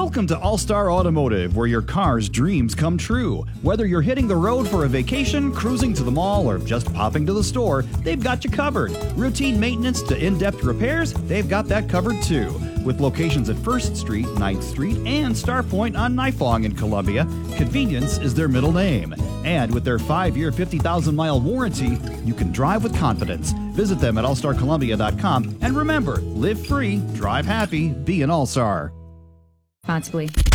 Welcome to All-Star Automotive, where your car's dreams come true. Whether you're hitting the road for a vacation, cruising to the mall, or just popping to the store, they've got you covered. Routine maintenance to in-depth repairs, they've got that covered too. With locations at 1st Street, 9th Street, and Star Point on Nifong in Columbia, convenience is their middle name. And with their 5-year, 50,000-mile warranty, you can drive with confidence. Visit them at allstarcolumbia.com. And remember, live free, drive happy, be an All-Star. Responsibly.